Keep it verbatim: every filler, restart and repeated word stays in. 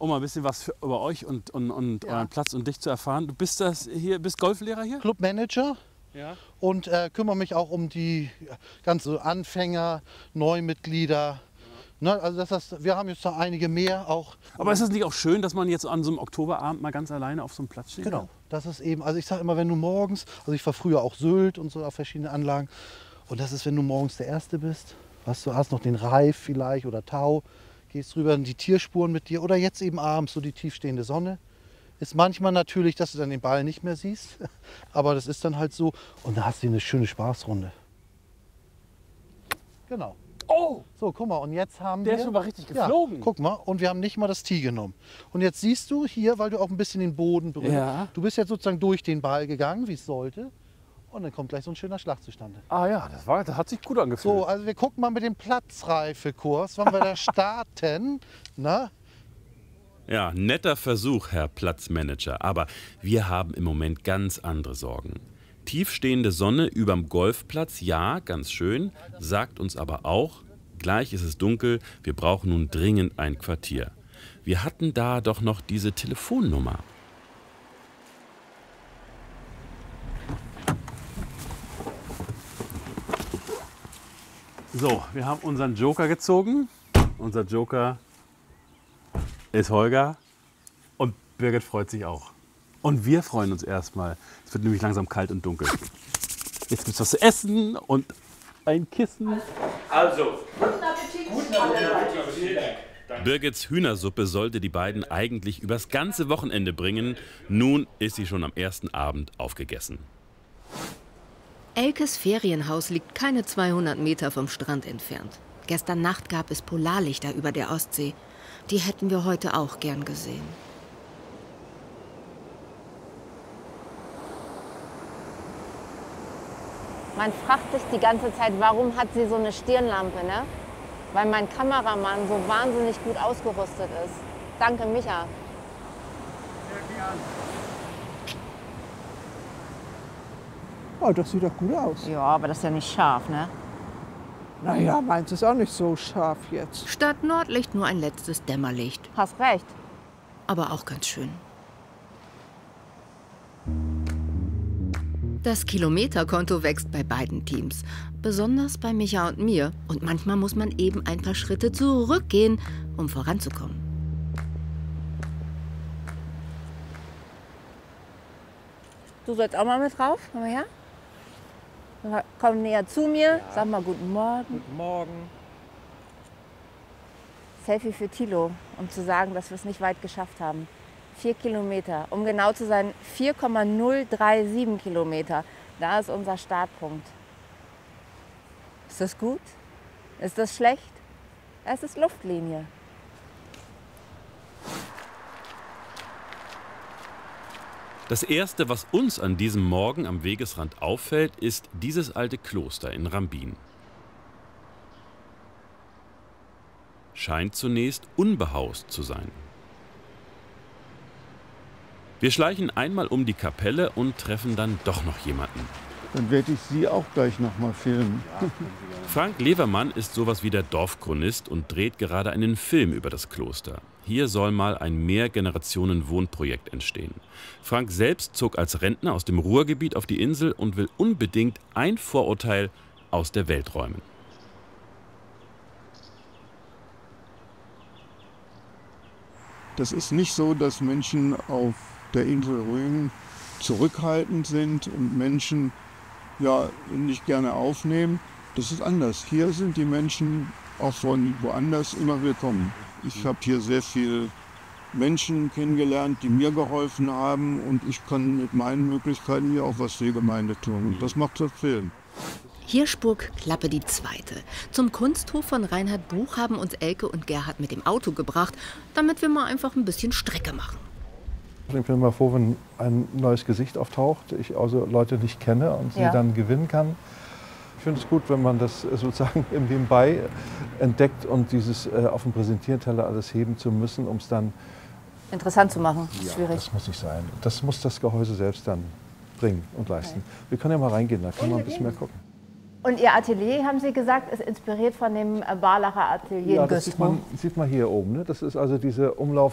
um mal ein bisschen was für, über euch und, und, und Ja. euren Platz und dich zu erfahren. Du bist das hier, bist Golflehrer hier? Clubmanager. Ja. Und äh, kümmere mich auch um die ganzen Anfänger, Neumitglieder. Ne, also das heißt, wir haben jetzt da einige mehr auch. Aber ist es nicht auch schön, dass man jetzt an so einem Oktoberabend mal ganz alleine auf so einem Platz steht? Genau, das ist eben, also ich sage immer, wenn du morgens, also ich war früher auch Sylt und so auf verschiedene Anlagen. Und das ist, wenn du morgens der Erste bist, hast du hast noch den Reif vielleicht oder Tau, gehst rüber in die Tierspuren mit dir oder jetzt eben abends so die tiefstehende Sonne. Ist manchmal natürlich, dass du dann den Ball nicht mehr siehst, aber das ist dann halt so. Und da hast du eine schöne Spaßrunde. Genau. Oh! So, guck mal, und jetzt haben Der wir... ist schon mal richtig geflogen. Ja, guck mal, und wir haben nicht mal das Tee genommen. Und jetzt siehst du hier, weil du auch ein bisschen den Boden berührst, Ja. du bist jetzt sozusagen durch den Ball gegangen, wie es sollte. Und dann kommt gleich so ein schöner Schlag zustande. Ah ja, das, war, das hat sich gut angefühlt. So, also wir gucken mal mit dem Platzreifekurs, wann wir da starten. Na? Ja, netter Versuch, Herr Platzmanager, aber wir haben im Moment ganz andere Sorgen. Tiefstehende Sonne überm Golfplatz, ja, ganz schön, sagt uns aber auch, gleich ist es dunkel, wir brauchen nun dringend ein Quartier. Wir hatten da doch noch diese Telefonnummer. So, wir haben unseren Joker gezogen. Unser Joker ist Holger und Birgit freut sich auch. Und wir freuen uns erstmal. Es wird nämlich langsam kalt und dunkel. Jetzt gibt es was zu essen und ein Kissen. Also, guten Appetit. Guten Appetit. Vielen Dank. Birgits Hühnersuppe sollte die beiden eigentlich übers ganze Wochenende bringen. Nun ist sie schon am ersten Abend aufgegessen. Elkes Ferienhaus liegt keine zweihundert Meter vom Strand entfernt. Gestern Nacht gab es Polarlichter über der Ostsee. Die hätten wir heute auch gern gesehen. Man fragt sich die ganze Zeit, warum hat sie so eine Stirnlampe, ne? Weil mein Kameramann so wahnsinnig gut ausgerüstet ist. Danke, Micha. Oh, das sieht doch gut aus. Ja, aber das ist ja nicht scharf, ne? Naja, meins ist auch nicht so scharf jetzt. Statt Nordlicht nur ein letztes Dämmerlicht. Hast recht. Aber auch ganz schön. Das Kilometerkonto wächst bei beiden Teams. Besonders bei Micha und mir. Und manchmal muss man eben ein paar Schritte zurückgehen, um voranzukommen. Du sollst auch mal mit drauf. Komm mal her. Komm näher zu mir. Sag mal guten Morgen. Guten Morgen. Selfie für Thilo, um zu sagen, dass wir es nicht weit geschafft haben. Vier Kilometer. Um genau zu sein, vier Komma null drei sieben Kilometer. Da ist unser Startpunkt. Ist das gut? Ist das schlecht? Es ist Luftlinie. Das Erste, was uns an diesem Morgen am Wegesrand auffällt, ist dieses alte Kloster in Rambin. Scheint zunächst unbehaust zu sein. Wir schleichen einmal um die Kapelle und treffen dann doch noch jemanden. Dann werde ich Sie auch gleich noch mal filmen. Frank Levermann ist sowas wie der Dorfchronist und dreht gerade einen Film über das Kloster. Hier soll mal ein Mehrgenerationen-Wohnprojekt entstehen. Frank selbst zog als Rentner aus dem Ruhrgebiet auf die Insel und will unbedingt ein Vorurteil aus der Welt räumen. Das ist nicht so, dass Menschen auf der Insel Rügen zurückhaltend sind und Menschen ja, nicht gerne aufnehmen. Das ist anders. Hier sind die Menschen auch von woanders immer willkommen. Ich habe hier sehr viele Menschen kennengelernt, die mir geholfen haben und ich kann mit meinen Möglichkeiten hier auch was für die Gemeinde tun. Und das macht das Film. Hirschburg, Klappe die zweite. Zum Kunsthof von Reinhard Buch haben uns Elke und Gerhard mit dem Auto gebracht, damit wir mal einfach ein bisschen Strecke machen. Ich bin immer froh, wenn ein neues Gesicht auftaucht, ich also Leute nicht kenne und sie Ja. dann gewinnen kann. Ich finde es gut, wenn man das sozusagen im Nebenbei entdeckt und dieses äh, auf dem Präsentierteller alles heben zu müssen, um es dann... Interessant zu machen. Ja, Schwierig. das muss nicht sein. Das muss das Gehäuse selbst dann bringen und leisten. Okay. Wir können ja mal reingehen, da kann man ein bisschen mehr gucken. Und Ihr Atelier, haben Sie gesagt, ist inspiriert von dem Barlacher Atelier Ja, in das sieht Güstrow. man, sieht man hier oben. Ne? Das ist also diese Umlauf